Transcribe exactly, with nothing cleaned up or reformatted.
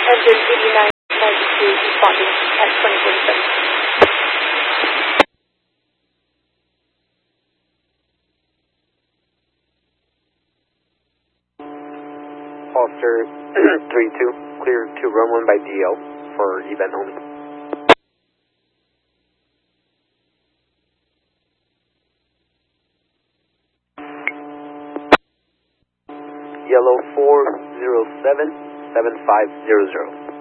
Engine eighty-nine ninety-two responding at twenty forty-seven. Foster three two, clear to run one by D L for event only. Yellow four zero seven seven five zero zero.